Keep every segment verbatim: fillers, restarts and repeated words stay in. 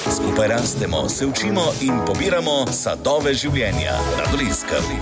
Skupaj rastemo, se učimo in pobiramo sadove življenja. Na Dolenjskem.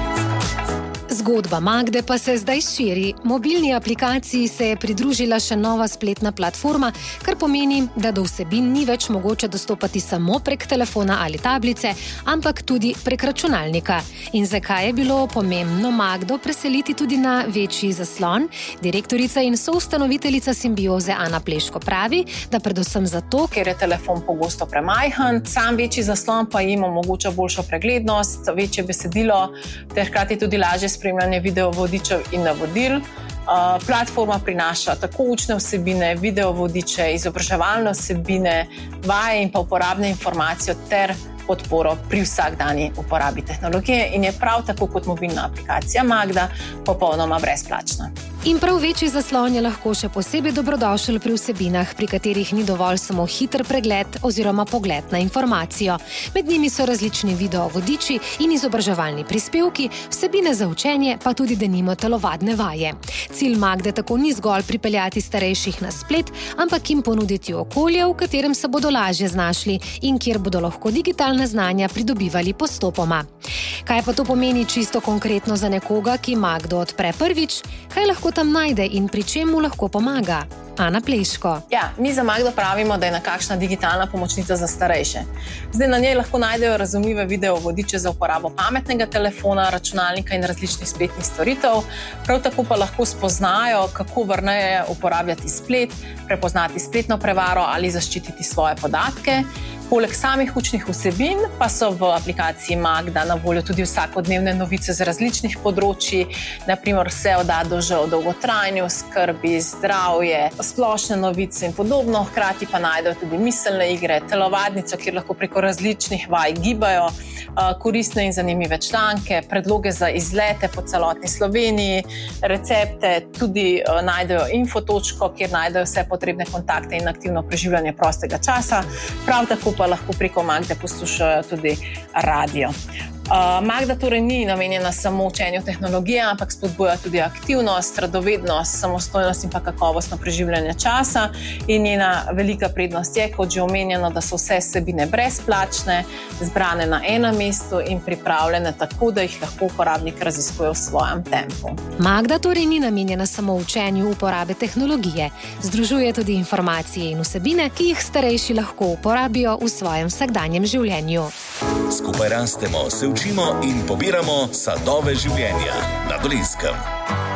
Zgodba Magde pa se zdaj širi. Mobilni aplikaciji se je pridružila še nova spletna platforma, kar pomeni, da do vsebin ni več mogoče dostopati samo prek telefona ali tablice, ampak tudi prek računalnika. In zakaj je bilo pomembno Magdo preseliti tudi na večji zaslon? Direktorica in soustanoviteljica Simbioze Ana Pleško pravi, da predvsem zato, ker je telefon pogosto premajhen, sam večji zaslon pa jim omogoča boljšo preglednost, večje besedilo ter hkrati tudi lažje spremljanje video vodičev in navodil. Uh, platforma prinaša tako učne vsebine, video vodiče, izobraževalne vsebine, vaje in pa uporabne informacije ter podporo pri vsakdanji uporabi tehnologije in je prav tako kot mobilna aplikacija Magda popolnoma brezplačna. In prav večji zaslon je lahko še posebej dobrodošel pri vsebinah, pri katerih ni dovolj samo hiter pregled oziroma pogled na informacijo. Med njimi so različni video vodiči in izobraževalni prispevki, vsebine za učenje, pa tudi denimo telovadne vaje. Cilj Magde tako ni zgolj pripeljati starejših na splet, ampak jim ponuditi okolje, v katerem se bodo lažje znašli in kjer bodo lahko digitalna znanja pridobivali postopoma. Kaj pa to pomeni čisto konkretno za nekoga, ki Magdo odpre prvič? Kaj lahko tam najde in pri čem mu lahko pomaga? Ana Pleško. Ja, mi za Magdo pravimo, da je nekakšna digitalna pomočnica za starejše. Zdaj na njej lahko najdejo razumljive video vodiče za uporabo pametnega telefona, računalnika in različnih spletnih storitev. Prav tako pa lahko spoznajo, kako varneje uporabljati splet, prepoznati spletno prevaro ali zaščititi svoje podatke. Poleg samih učnih vsebin pa so v aplikaciji Magda na voljo tudi vsakodnevne novice z različnih področji, na primer vse od A do Ž, o dolgotrajni oskrbi, zdravje, splošne novice in podobno. Hkrati pa najdejo tudi miselne igre, telovadnico, kjer lahko preko različnih vaj gibajo, koristne in zanimive članke, predloge za izlete po celotni Sloveniji, recepte, tudi najdejo infotočko, kjer najdejo vse potrebne kontakte in aktivno preživljanje prostega časa. Prav tako pa lahko preko Magde poslušajo tudi radio. Uh, Magda torej ni namenjena samo učenju tehnologije, ampak spodbuja tudi aktivnost, radovednost, samostojnost in pa kakovostno preživljanje časa. In njena velika prednost je, kot že omenjeno, da so vse vsebine brezplačne, zbrane na enem mestu in pripravljene tako, da jih lahko uporabnik raziskuje v svojem tempu. Magda torej ni namenjena samo učenju uporabe tehnologije. Združuje tudi informacije in vsebine, ki jih starejši lahko uporabijo v svojem vsakdanjem življenju. Skupaj rastemo, se učimo in pobiramo sadove življenja. Na Dolenjskem.